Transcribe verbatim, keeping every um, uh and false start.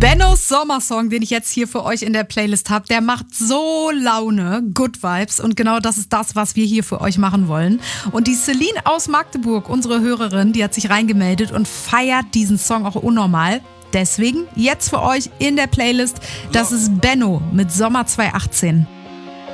Bennos Sommersong, den ich jetzt hier für euch in der Playlist habe, der macht so Laune, Good Vibes, und genau das ist das, was wir hier für euch machen wollen. Und die Celine aus Magdeburg, unsere Hörerin, die hat sich reingemeldet und feiert diesen Song auch unnormal. Deswegen jetzt für euch in der Playlist, das ist Benno mit Sommer zwanzig achtzehn.